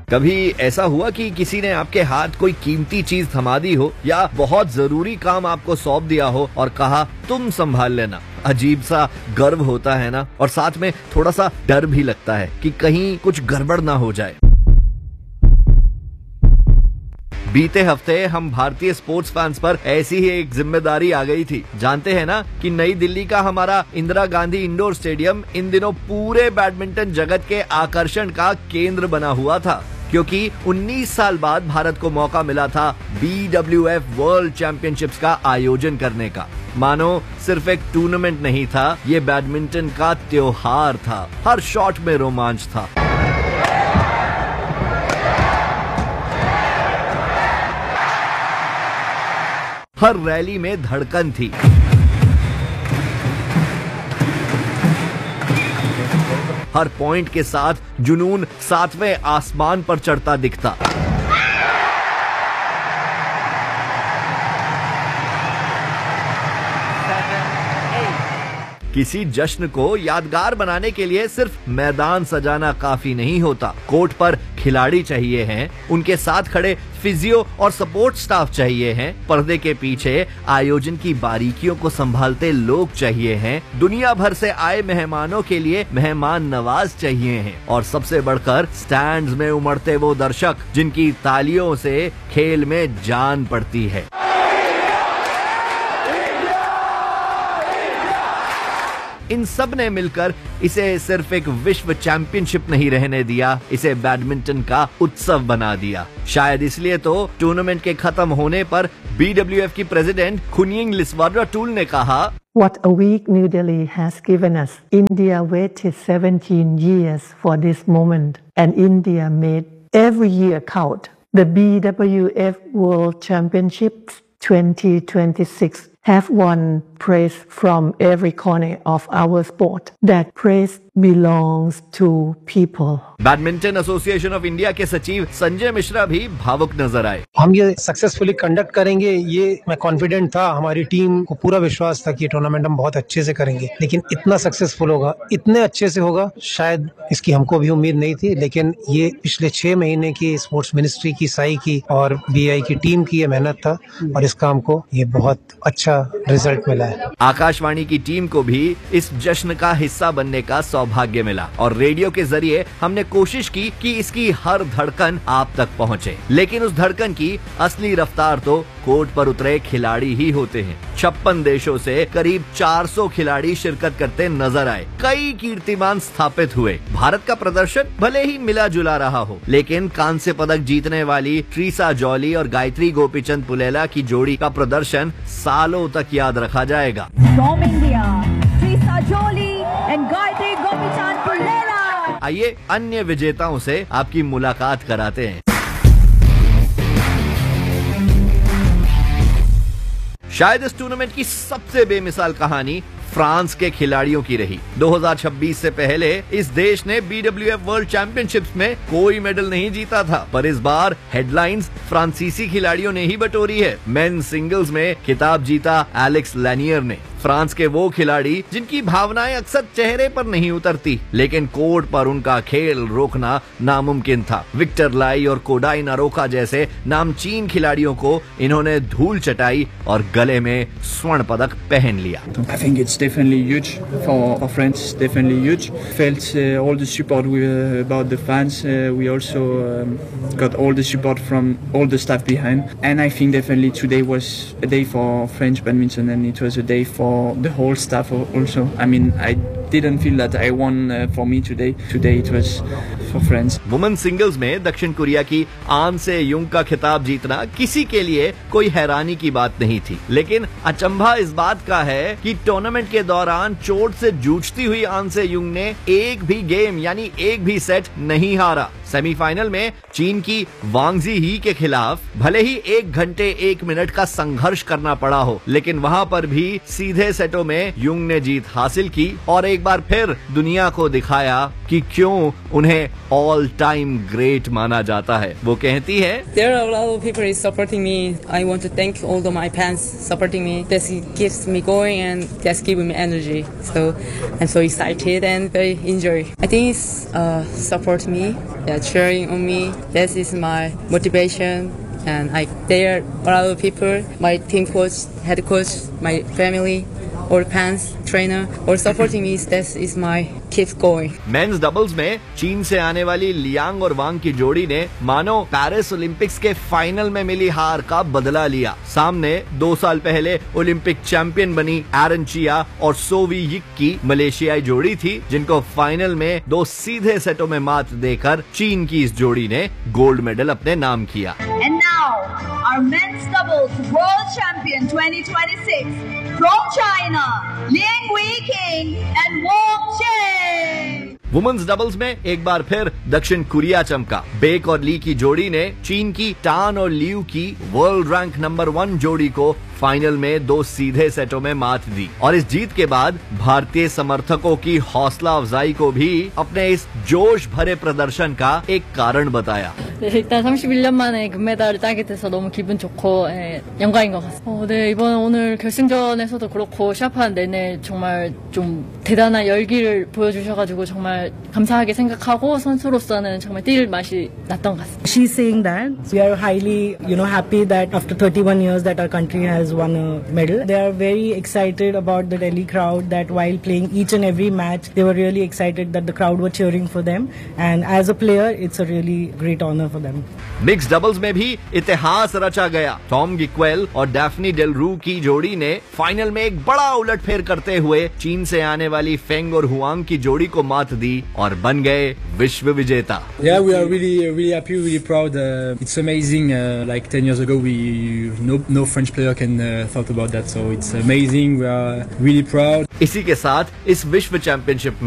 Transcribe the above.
कभी ऐसा हुआ कि किसी ने आपके हाथ कोई कीमती चीज थमा दी हो या बहुत जरूरी काम आपको सौंप दिया हो और कहा तुम संभाल लेना? अजीब सा गर्व होता है ना, और साथ में थोड़ा सा डर भी लगता है कि कहीं कुछ गड़बड़ ना हो जाए। बीते हफ्ते हम भारतीय स्पोर्ट्स फैंस पर ऐसी ही एक जिम्मेदारी आ गई थी। जानते हैं ना कि नई दिल्ली का हमारा इंदिरा गांधी इंडोर स्टेडियम इन दिनों पूरे बैडमिंटन जगत के आकर्षण का केंद्र बना हुआ था, क्योंकि 19 साल बाद भारत को मौका मिला था BWF वर्ल्ड चैंपियनशिप्स का आयोजन करने का। मानो सिर्फ एक टूर्नामेंट नहीं था, ये बैडमिंटन का त्योहार था। हर शॉट में रोमांच था। हर रैली में धड़कन थी। हर पॉइंट के साथ जुनून 7वें आसमान पर चढ़ता दिखता। किसी जश्न को यादगार बनाने के लिए सिर्फ मैदान सजाना काफी नहीं होता। कोर्ट पर खिलाड़ी चाहिए हैं, उनके साथ खड़े फिजियो और सपोर्ट स्टाफ चाहिए हैं, पर्दे के पीछे आयोजन की बारीकियों को संभालते लोग चाहिए हैं, दुनिया भर से आए मेहमानों के लिए मेहमान नवाज चाहिए हैं, और सबसे बढ़कर स्टैंड्स में उमड़ते वो दर्शक जिनकी तालियों से खेल में जान पड़ती है। इन सब ने मिलकर इसे सिर्फ एक विश्व चैंपियनशिप नहीं रहने दिया, इसे बैडमिंटन का उत्सव बना दिया। शायद इसलिए तो टूर्नामेंट के खत्म होने पर BWF की प्रेसिडेंट खुनयिंग लिस्वाराटूल ने कहा, What a week New Delhi has given us. India waited 17 years for this moment, and India made every year count. The BWF World Championships 2026 have won praise from every corner of our sport. That praise belongs to people. Badminton association of India के सचिव संजय मिश्रा भी भावुक नजर आए। हम ये successfully conduct करेंगे, ये मैं कॉन्फिडेंट था। हमारी टीम को पूरा विश्वास था कि ये टूर्नामेंट हम बहुत अच्छे से करेंगे, लेकिन इतना सक्सेसफुल होगा, इतने अच्छे से होगा, शायद इसकी हमको भी उम्मीद नहीं थी। लेकिन ये पिछले 6 महीने की स्पोर्ट्स मिनिस्ट्री की, साई की और BI की टीम की ये मेहनत था, और इस काम को ये बहुत अच्छा रिजल्ट मिला है। आकाशवाणी की टीम को भी इस जश्न का हिस्सा बनने का सौभाग्य मिला, और रेडियो के जरिए हमने कोशिश की कि इसकी हर धड़कन आप तक पहुंचे। लेकिन उस धड़कन की असली रफ्तार तो कोर्ट पर उतरे खिलाड़ी ही होते हैं। 56 देशों से करीब 400 खिलाड़ी शिरकत करते नजर आए। कई कीर्तिमान स्थापित हुए। भारत का प्रदर्शन भले ही मिला जुला रहा हो, लेकिन कांस्य पदक जीतने वाली ट्रीसा जॉली और गायत्री गोपीचंद पुलेला की जोड़ी का प्रदर्शन सालों तक याद रखा जाएगा। From India, Trisa Jolie and Gayatri Gopichand Pullela. आइए अन्य विजेताओं से आपकी मुलाकात कराते हैं। शायद इस टूर्नामेंट की सबसे बेमिसाल कहानी फ्रांस के खिलाड़ियों की रही। 2026 से पहले इस देश ने BWF वर्ल्ड चैंपियनशिप्स में कोई मेडल नहीं जीता था, पर इस बार हेडलाइंस फ्रांसीसी खिलाड़ियों ने ही बटोरी है। मेन सिंगल्स में खिताब जीता एलेक्स लैनियर ने। फ्रांस के वो खिलाड़ी जिनकी भावनाएं अक्सर चेहरे पर नहीं उतरती, लेकिन कोर्ट पर उनका खेल रोकना नामुमकिन था। विक्टर लाई और कोडाई नारोका जैसे नामचीन खिलाड़ियों को इन्होंने धूल चटाई और गले में स्वर्ण पदक पहन लिया। I think it's definitely huge for France. Definitely huge. Felt all the support about the fans. We also got all the support from all the staff behind, and I think definitely today was a day for French badminton, and it was a day for the whole staff also. I mean, I didn't feel that I won for me today. Today it was for France. Women singles में दक्षिण Korea की आन से Jung का खिताब जीतना किसी के लिए कोई हैरानी की बात नहीं थी, लेकिन अचंभा इस बात का है कि टूर्नामेंट के दौरान चोट से जूझती हुई आन से युंग ने एक भी गेम यानी एक भी सेट नहीं हारा। सेमीफाइनल में चीन की वांगजी ही के खिलाफ भले ही 1 घंटे 1 मिनट का संघर्ष करना पड़ा हो, लेकिन वहां पर भी सीधे सेटों में युंग ने जीत हासिल की और एक एक बार फिर दुनिया को दिखाया कि क्यों उन्हें ऑल टाइम ग्रेट माना जाता है। वो कहती है, There are a lot of people is supporting me. I want to thank all of my fans supporting me. This keeps me going and just giving me energy. So I'm so excited and very enjoy. I think it's support me, cheering on me. This is my motivation. And there are a lot of people, my team coach, head coach, my family, all fans, trainer, all supporting me. This is my keep going. Men's doubles में चीन से आने वाली Liang और वांग की जोड़ी ने मानो पेरिस ओलंपिक्स के फाइनल में मिली हार का बदला लिया। सामने 2 साल पहले ओलंपिक चैंपियन बनी एरन चिया और सोवी यिक की मलेशियाई जोड़ी थी, जिनको फाइनल में 2 सीधे सेटों में मात देकर चीन की इस जोड़ी ने गोल्ड मेडल अपने नाम किया। And now, our men's doubles world champion 2026 from China, Liang Weiqing and Wang Chen. Women's doubles में एक बार फिर दक्षिण कोरिया चमका। बेक और ली की जोड़ी ने चीन की टान और लियू की वर्ल्ड रैंक नंबर 1 जोड़ी को फाइनल में 2 सीधे सेटों में मात दी और इस जीत के बाद भारतीय समर्थकों की हौसला अफजाई को भी अपने इस जोश भरे प्रदर्शन का एक कारण बताया। 일단 31년 만에 금메달을 따게 돼서 너무 기분 좋고 영광인 것 같습니다. 네, 이번 오늘 결승전에서도 그렇고 시합하는 내내 정말 좀 대단한 열기를 보여주셔가지고 정말 감사하게 생각하고 선수로서는 정말 뛸 맛이 났던 것 같습니다. She's saying that we are highly, happy that after 31 years that our country has won a medal. They are very excited about the Delhi crowd, that while playing each and every match, they were really excited that the crowd were cheering for them. And as a player, it's a really great honor for them. Mix doubles में भी इतिहास रचा गया। Tom गिक्वेल और Daphne del रू की जोड़ी ने फाइनल में एक बड़ा उलटफेर करते हुए चीन से आने वाली फेंग और हुआंग की जोड़ी को मात दी और बन गए विश्व विजेता। Yeah, we are really happy, really proud. It's amazing. Like 10 years ago, no French player can thought about that. So it's amazing. We are really proud. इसी के साथ इस विश्व चैंपियनशिप